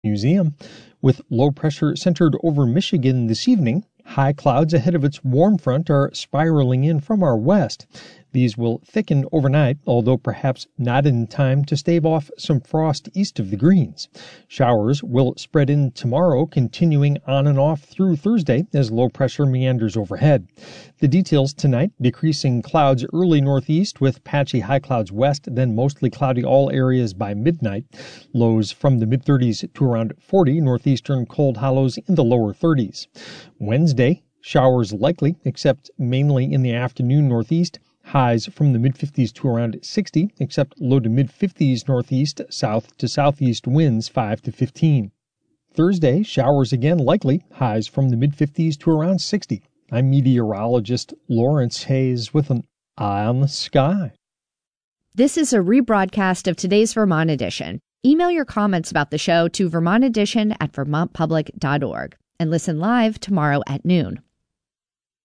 Museum. With low pressure centered over Michigan this evening, high clouds ahead of its warm front are spiraling in from our west. These will thicken overnight, although perhaps not in time to stave off some frost east of the Greens. Showers will spread in tomorrow, continuing on and off through Thursday as low pressure meanders overhead. The details tonight: decreasing clouds early northeast with patchy high clouds west, then mostly cloudy all areas by midnight. Lows from the mid-30s to around 40, northeastern cold hollows in the lower 30s. Wednesday, showers likely, except mainly in the afternoon northeast. Highs from the mid-50s to around 60, except low to mid-50s northeast, south to southeast winds 5 to 15. Thursday, showers again likely, highs from the mid-50s to around 60. I'm meteorologist Lawrence Hayes with an eye on the sky. This is a rebroadcast of today's Vermont Edition. Email your comments about the show to vermontedition@vermontpublic.org and listen live tomorrow at noon.